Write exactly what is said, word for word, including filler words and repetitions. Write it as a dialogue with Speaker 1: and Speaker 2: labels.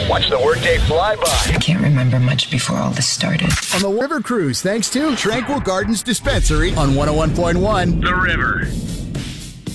Speaker 1: Watch the workday fly by.
Speaker 2: I can't remember much before all this started.
Speaker 3: On the River Cruise, thanks to Tranquil Gardens Dispensary on one oh one point one
Speaker 1: The River.